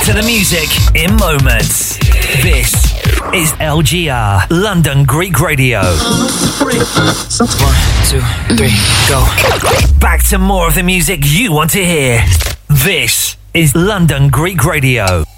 Back to the music in moments. This is LGR, London Greek Radio. 1, 2, 3, go. Back to more of the music you want to hear. This is London Greek Radio.